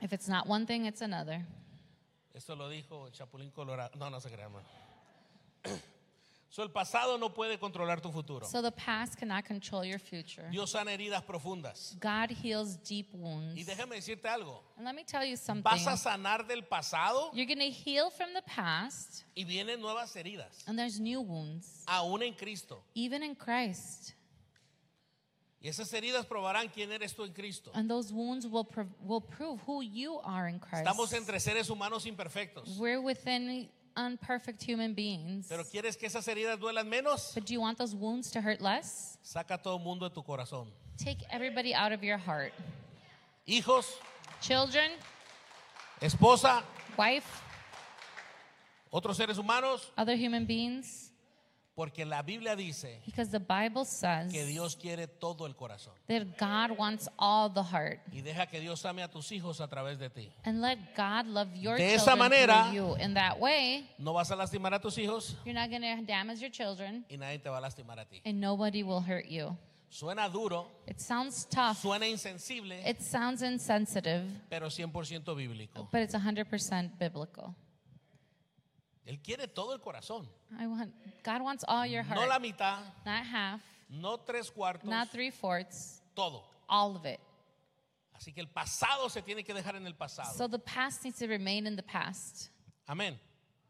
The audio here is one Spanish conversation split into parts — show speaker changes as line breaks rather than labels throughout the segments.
If it's not one thing, it's another.
Esto lo dijo Chapulín Colorado. No, no se crea, hermano. So, el pasado no puede controlar tu futuro.
So the past cannot control your future.
Dios sana heridas profundas.
God heals deep wounds.
Y déjame decirte algo.
And let me tell you something.
Vas a sanar del pasado
You're going to heal from the past,
y vienen nuevas heridas.
and there's new wounds,
Aún en Cristo.
even in Christ.
Y esas heridas probarán quién eres tú en Cristo.
And those wounds will prove who you are in Christ.
Estamos entre seres humanos imperfectos.
We're within imperfect human beings.
Pero ¿quieres que esas heridas duelan menos?
But do you want those wounds to hurt less?
Saca a todo el mundo de tu corazón.
Take everybody out of your heart.
Hijos,
Children,
esposa,
wife,
otros seres humanos.
other human beings.
Porque la Biblia dice
Because the Bible says
que Dios quiere todo el corazón.
that God wants all the heart.
Y deja que Dios ame a tus hijos a través de ti.
And let God love your
De esa
children
manera,
through you. In that way,
No vas a lastimar a tus hijos
you're not going to damage your children,
y nadie te va a lastimar a ti.
and nobody will hurt you.
Suena duro,
It sounds tough.
suena insensible,
It sounds insensitive,
pero 100% bíblico.
but it's 100% biblical.
Él quiere todo el corazón.
God wants all your
No la
heart,
mitad,
not half,
no 3/4,
not 3/4,
todo.
all of it.
Así que el pasado se tiene que dejar en el pasado.
So the past needs to remain in the past.
Amén.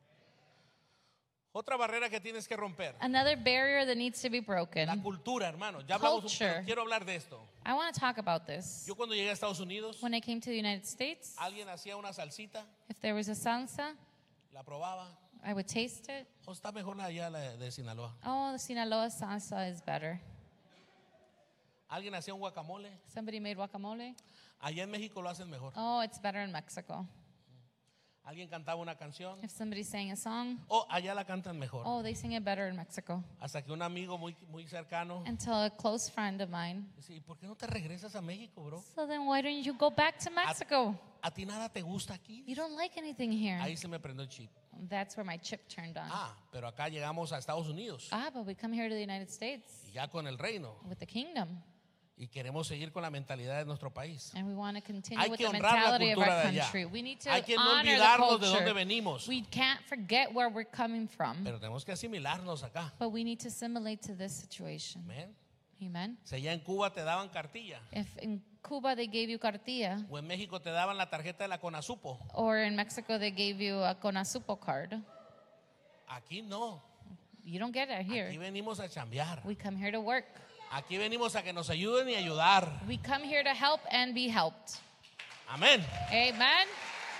Otra barrera que tienes que romper.
Another barrier that needs to be
La
broken.
cultura, hermano. Ya hablamos,
Culture.
pero quiero hablar de esto.
I want to talk about this.
Yo cuando llegué a Estados Unidos,
When I came to the United States,
alguien hacía una salsita,
if there was a salsa,
la probaba.
I would taste it.
O está mejor allá la de Sinaloa.
Oh, the Sinaloa salsa is better.
Alguien hacía un guacamole.
Somebody made guacamole.
Allá en México lo hacen mejor.
Oh, it's better in Mexico.
Alguien cantaba una canción.
If somebody sang a song,
O allá la cantan mejor.
oh, they sing it better in Mexico.
Hasta que un amigo muy cercano
Until a close friend of mine.
dice, ¿y por qué no te regresas a México, bro?
So then why don't you go back to Mexico?
¿A ti nada te gusta aquí?
You don't like anything here.
Ahí se me prendió el chip.
That's where my chip turned on.
Pero acá llegamos a Estados Unidos.
But we come here to the United States
Y ya con el reino.
with the kingdom.
Y queremos seguir con la mentalidad de nuestro país.
And we want to continue
Hay
with
que
the
honrar la
mentality of
cultura
our
de allá.
country. We need to
Hay que no
honor the
olvidarnos de dónde
culture.
venimos.
We can't forget where we're coming from.
Pero tenemos que asimilarnos acá.
But we need to assimilate to this situation.
Amén.
Amen.
Si allá en Cuba te daban cartilla.
If in Cuba they gave you cartilla,
O en México te daban la tarjeta de la Conasupo.
or in Mexico they gave you a Conasupo card,
Aquí no.
you don't get it
Aquí
here.
venimos a chambear.
We come here to work.
Aquí venimos a que nos ayuden y ayudar.
We come here to help and be helped.
Amén.
Amen.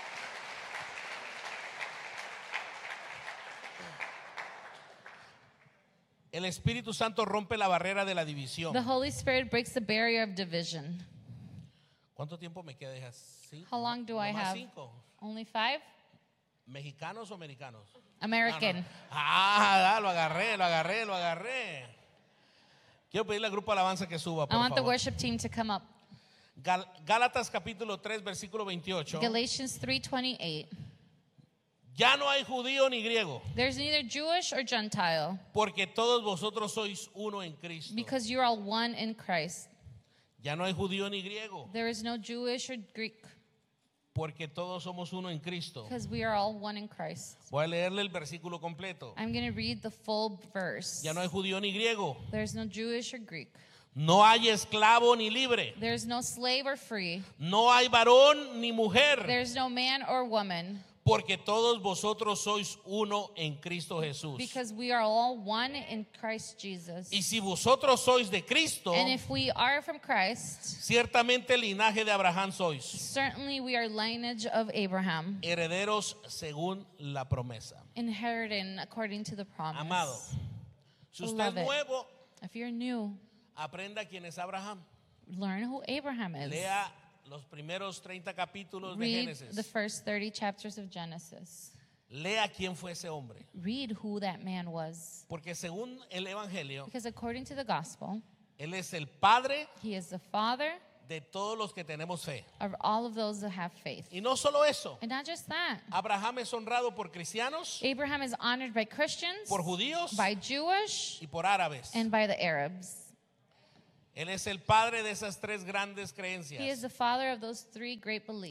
El Espíritu Santo rompe la barrera de la división.
The Holy Spirit breaks the barrier of division.
¿Cuánto tiempo me queda? ¿Dejas? ¿Cinco?
How long do I
Nomás
have?
5.
Only 5?
¿Mexicanos o americanos?
American.
No. Lo agarré. Quiero pedirle al grupo de alabanza que suba,
I
por
want the
favor.
worship team to come up.
Gálatas capítulo 3, versículo 28.
Galatians 3:28.
Ya no hay judío ni griego,
There's neither Jewish or Gentile,
porque todos vosotros sois uno en Cristo.
because you're all one in Christ.
Ya no hay judío ni griego,
There is no Jewish or Greek,
porque todos somos uno en Cristo.
because we are all one in Christ.
Voy a leerle el versículo completo.
I'm going to read the full verse.
Ya no hay judío ni griego,
There's no Jewish or Greek.
no hay esclavo ni libre,
There's no slave or free.
no hay varón ni mujer,
There's no man or woman,
porque todos vosotros sois uno en Cristo Jesús.
because we are all one in Christ Jesus.
Y si vosotros sois de Cristo,
And if we are from Christ,
ciertamente el linaje de Abraham sois,
certainly we are lineage of Abraham,
herederos según la promesa.
inheriting according to the promise.
Amado, si usted es
Beloved.
nuevo,
If you're new,
aprenda quién es Abraham.
learn who Abraham is.
Lea los primeros 30 capítulos de
Read the
Génesis.
first 30 chapters of Genesis.
Lea quién fue ese hombre.
Read who that man was.
Porque según el Evangelio,
Because according to the gospel,
él es el padre
he is the father
de todos los que tenemos fe.
of all of those that have faith.
Y no solo eso,
And not just that,
Abraham es honrado por cristianos,
Abraham is honored by Christians,
por judíos
by Jewish,
y por árabes.
and by the Arabs.
Él es el padre de esas tres grandes
He is
creencias.
the father of those three great beliefs.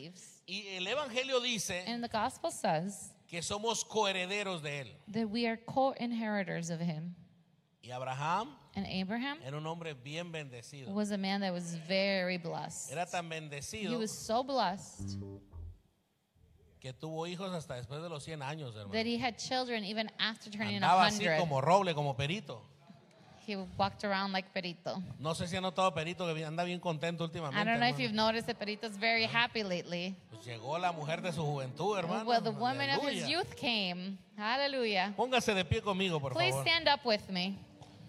Y el Evangelio dice
And the gospel says
que somos coherederos de Él.
that we are co-inheritors of him.
Y Abraham
And Abraham
era un hombre bien bendecido.
was a man that was very blessed.
Era tan
He
bendecido
was so blessed
que tuvo hijos hasta después de los 100 años, hermano.
that he had children even after turning
Andaba así
100.
como roble, como perito.
He walked around like Perito.
No sé si ha notado Perito que anda bien contento últimamente.
I don't know if
hermano.
you've noticed that Perito's very happy lately.
Pues llegó la mujer de su juventud, hermano.
Well, the woman of his
Aleluya.
youth came. Hallelujah.
Póngase de pie conmigo, por
Please
favor.
stand up with me.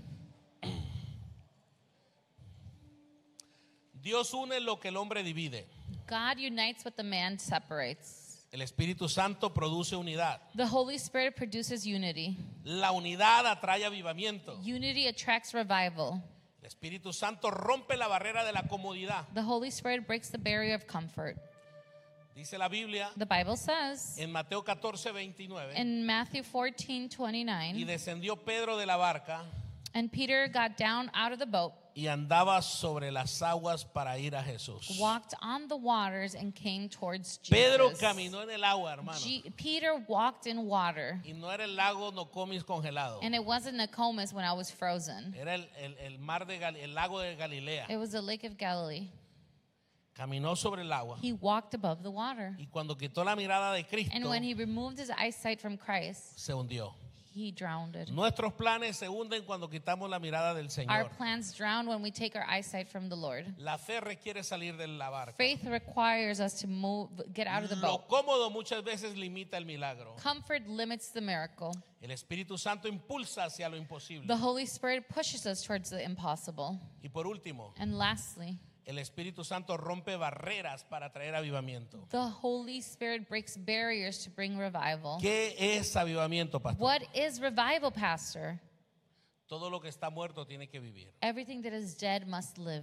Dios une lo que el hombre divide.
God unites what the man separates.
El Espíritu Santo produce unidad.
The Holy Spirit produces unity.
La unidad atrae avivamiento.
Unity attracts revival.
El Espíritu Santo rompe la barrera de la comodidad.
The Holy Spirit breaks the barrier of comfort.
Dice la Biblia
The Bible says
en Mateo 14:29.
in Matthew
Y
14:29,
descendió Pedro de la barca
and Peter got down out of the boat,
y andaba sobre las aguas para ir a Jesús.
walked on the waters, and came towards
Pedro
Jesus.
caminó en el agua, hermano.
Peter walked in water,
Y no era el lago Nocomis congelado.
and it wasn't Nokomis when I was frozen.
Era el mar de el lago de Galilea.
It was the Lake of Galilee.
Caminó sobre el agua.
He walked above the water.
Y cuando quitó la mirada de Cristo,
And when he removed his eyesight from Christ,
se hundió.
he drowned.
Nuestros planes se hunden cuando quitamos la mirada del
Our
Señor.
plans drown when we take our eyesight from the Lord.
La fe requiere salir de la barca.
Faith requires us to move, get out of the
Lo
boat.
cómodo muchas veces limita el milagro.
Comfort limits the miracle.
El Espíritu Santo impulsa hacia lo imposible.
The Holy Spirit pushes us towards the impossible.
Y por último,
And lastly,
el Espíritu Santo rompe barreras para traer avivamiento.
the Holy Spirit breaks barriers to bring revival.
¿Qué es avivamiento, pastor?
What is revival, Pastor?
Todo lo que está muerto tiene que vivir.
Everything that is dead must live.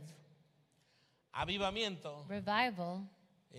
Avivamiento,
Revival,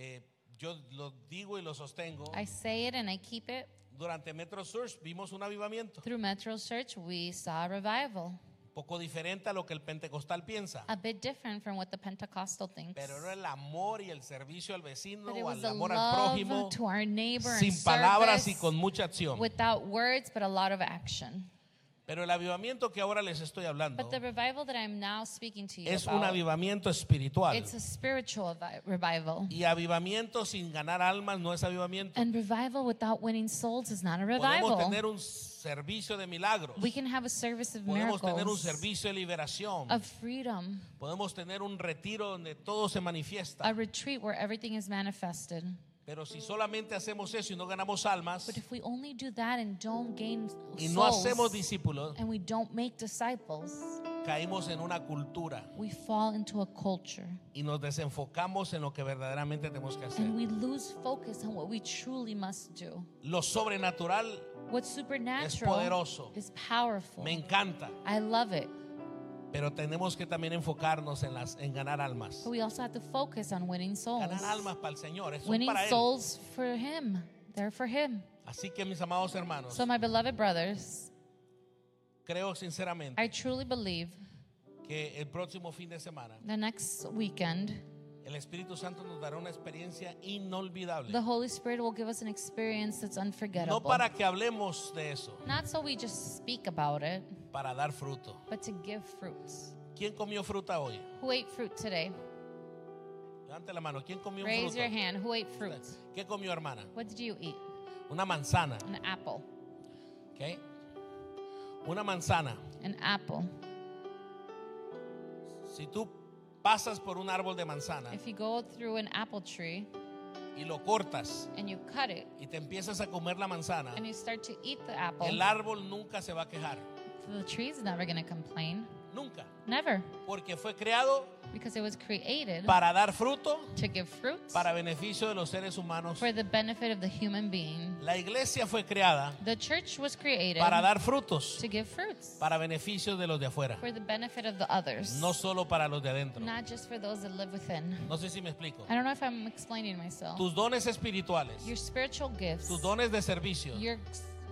yo lo digo y lo sostengo.
I say it and I keep it.
Durante Metro Sur vimos un avivamiento,
Through Metro Church, we saw revival.
poco diferente a lo que el pentecostal piensa.
A bit different from what the Pentecostal thinks.
Pero era el amor y el servicio al vecino
But it
o
was
al
the
amor al
love
prójimo,
to our neighbor
sin
and
palabras y
service,
con mucha acción.
without words but a lot of action.
Pero el avivamiento que ahora les estoy hablando
But the revival that I'm now speaking to you
es un
about,
avivamiento espiritual.
it's a spiritual revival.
Y avivamiento sin ganar almas no es avivamiento.
And revival without winning souls is not a
Podemos
revival.
tener un servicio de milagros.
We can have a service of
Podemos tener un
miracles,
servicio de liberación.
of freedom,
Podemos tener un retiro donde todo se
a
manifiesta.
retreat where everything is manifested.
Pero si solamente hacemos eso y no ganamos almas
But if we only do that and don't gain
y no hacemos
souls,
discípulos,
and we don't make disciples,
caímos en una cultura
we fall into a culture
y nos desenfocamos en lo que verdaderamente tenemos que hacer.
and we lose focus on what we truly must do.
Lo sobrenatural
What's supernatural
poderoso.
is powerful.
me encanta,
I love it.
pero tenemos que también enfocarnos en ganar almas.
But we also have to focus on winning souls.
Ganar almas para el Señor, eso es
Winning
para Él.
souls for Him. They're for Him.
Así que mis amados hermanos,
So, my beloved brothers,
creo sinceramente
I truly believe
que el próximo fin de semana
the next weekend,
el Espíritu Santo nos dará una experiencia inolvidable.
the Holy Spirit will give us an experience that's
No
unforgettable.
para que hablemos de eso,
Not so we just speak about it,
para dar fruto.
but to give fruits.
¿Quién comió fruta hoy?
Who ate fruit today?
Levante la mano. ¿Quién comió un
Raise
fruto?
your hand. Who ate fruits?
¿Qué comió, hermana?
What did you eat?
Una manzana.
An apple.
¿Ok? Una manzana.
An apple.
Si tú pasas por un árbol de manzana
If you go through an apple tree
y lo cortas
and you cut it
y te empiezas a comer la manzana,
and you start to eat the apple,
el árbol nunca se va a quejar.
the tree is never going to complain.
Nunca.
Never.
Porque fue creado
Because it was created
para dar fruto
to give fruits
para beneficio de los seres humanos.
for the benefit of the human being.
La iglesia fue creada
The church was created
para dar frutos
to give fruits
para beneficio de los de afuera,
for the benefit of the others,
no solo para los de adentro.
not just for those that live within.
No sé si me explico.
I don't know if I'm explaining myself.
Tus dones espirituales,
Your spiritual gifts,
tus dones de servicio,
your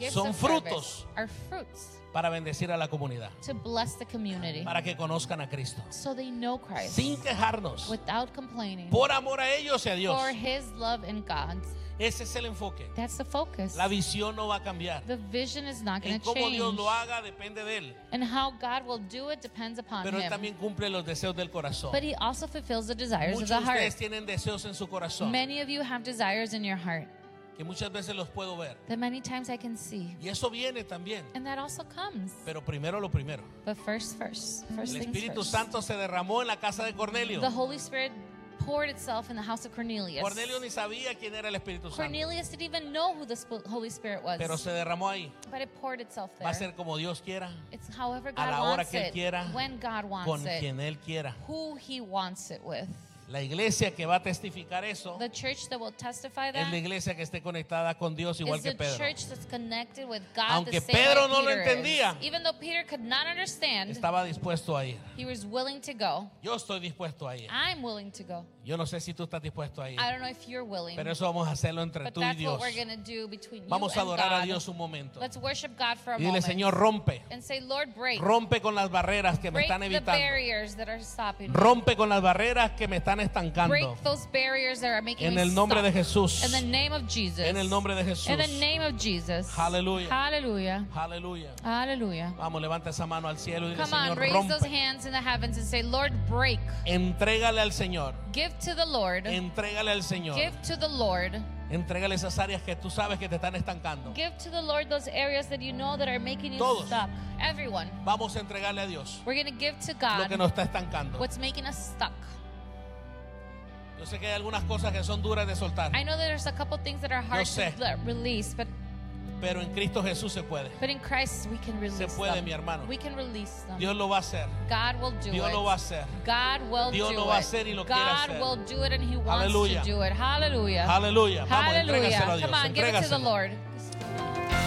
gifts
Son
of
frutos.
service are fruits
para bendecir a la comunidad,
to bless the community
para que conozcan a Cristo,
so they know Christ
sin quejarnos,
without complaining
por amor a ellos y a Dios.
for His love in God.
Ese es el enfoque.
That's the focus.
La visión no va a cambiar.
The vision is not going
En
to
cómo Dios
change.
lo haga depende de Él.
And how God will do it depends upon
Pero Él
Him.
también cumple los deseos del corazón.
But He also fulfills the desires
Muchos
of
de
the
ustedes
heart.
tienen deseos en su corazón
Many of you have desires in your heart
que muchas veces los puedo ver.
that many times I can see.
Y eso viene también.
And that also comes.
Pero primero lo primero.
But first
El
things
Espíritu
first.
Santo se derramó en la casa de Cornelio.
The Holy Spirit poured itself in the house of Cornelius.
Cornelio ni sabía quién era el Espíritu Santo.
Cornelius didn't even know who the Holy Spirit was.
Pero se derramó ahí.
But it poured itself
Va a
there.
ser como Dios quiera,
It's however
a
God
la hora
wants
que Él
it,
quiera,
when God wants
con
it,
quien Él quiera.
who He wants it with.
La iglesia que va a testificar eso
The church that will testify
es la
that
iglesia que esté conectada con Dios igual
is
que
the
Pedro.
church that's connected with God
Aunque
the same
Pedro
way
no lo
Peter
entendía,
is. Even though Peter could not understand,
Estaba dispuesto a ir.
he was willing to go.
Yo estoy dispuesto a ir.
I'm willing to go.
Yo no sé si tú estás dispuesto a ir.
I don't know if you're willing,
Pero eso vamos a hacerlo entre
but
tú y
that's
Dios.
what we're going to do between
Vamos a
you and
adorar a
God.
Dios un momento.
Let's worship God for a
Y dile,
moment.
Señor, rompe.
And say, Lord, break.
Rompe con las barreras que me
Break
están
the
evitando.
barriers that are stopping me.
Rompe con las barreras que me están estancando.
Break those barriers that are making
En
me
el nombre
stop.
de Jesús.
In the name of Jesus.
En el nombre de Jesús.
In the name of Jesus.
Hallelujah.
Hallelujah.
Aleluya.
Hallelujah.
Vamos, levanta esa mano al cielo y dile,
Come on,
Señor,
raise those
rompe.
hands in the heavens and say, Lord, break.
Entrégale al Señor.
Give to the Lord.
Entrégale al Señor.
Give to the Lord.
Entrégale esas áreas que tú sabes que te están estancando.
Give to the Lord those areas that you know that are making you
Todos.
stuck. Everyone.
Vamos a entregarle a Dios
We're going to give to
lo que
God
nos está estancando.
what's making us stuck.
Yo sé que hay algunas cosas que son duras de soltar,
I know that there's a couple things that are hard
sé.
to release,
pero en Cristo Jesús se puede.
but in Christ we can release
Se puede,
them.
mi hermano.
We can release them.
Dios lo va a hacer.
God will do
Dios
it.
lo va a hacer.
God will
Dios
do
lo va a
it.
hacer y lo quiere
God
hacer.
will do it and He wants
Aleluya.
to do it. Hallelujah.
Aleluya. Vamos,
Hallelujah.
entrégaselo a Dios.
Come on, give it to the
Entrégaselo.
Lord.